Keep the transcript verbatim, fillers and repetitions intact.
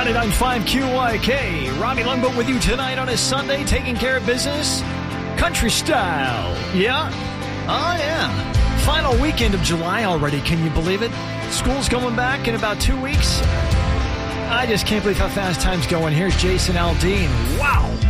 ninety-nine point five Q Y K. Robbie Longboat with you tonight on a Sunday, taking care of business. Country style. Yeah? Oh, yeah. Final weekend of July already. Can you believe it? School's coming back in about two weeks. I just can't believe how fast time's going. Here's Jason Aldean. Wow.